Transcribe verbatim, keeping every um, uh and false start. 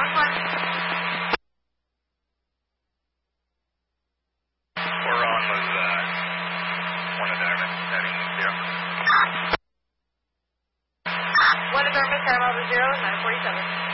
Four on was uh, one of Dartmouth, heading zero. One of Dartmouth, Paramount zero, nine forty-seven.